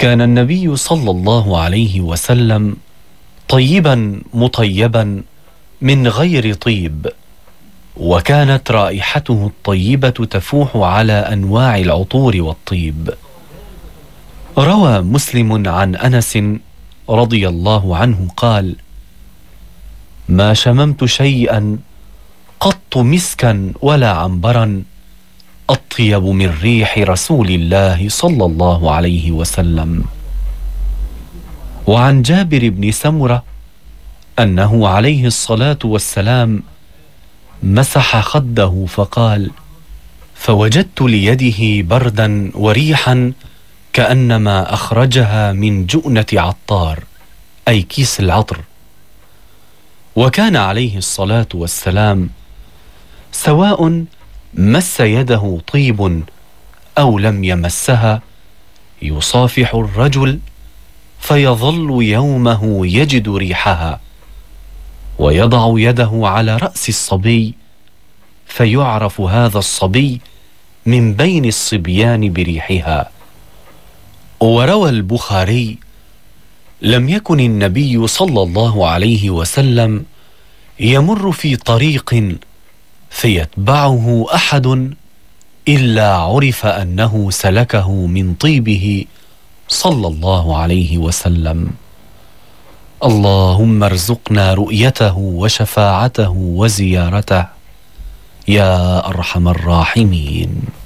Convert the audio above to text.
كان النبي صلى الله عليه وسلم طيبا مطيبا من غير طيب، وكانت رائحته الطيبة تفوح على أنواع العطور والطيب. روى مسلم عن أنس رضي الله عنه قال: ما شممت شيئا قط مسكا ولا عنبرا أطيب من ريح رسول الله صلى الله عليه وسلم. وعن جابر بن سمرة أنه عليه الصلاة والسلام مسح خده فقال: فوجدت ليده بردا وريحا كأنما أخرجها من جؤنة عطار، أي كيس العطر. وكان عليه الصلاة والسلام سواء مس يده طيب أو لم يمسها يصافح الرجل فيظل يومه يجد ريحها، ويضع يده على رأس الصبي فيعرف هذا الصبي من بين الصبيان بريحها. وروى البخاري: لم يكن النبي صلى الله عليه وسلم يمر في طريق فيتبعه أحد إلا عرف أنه سلكه من طيبه صلى الله عليه وسلم. اللهم ارزقنا رؤيته وشفاعته وزيارته يا أرحم الراحمين.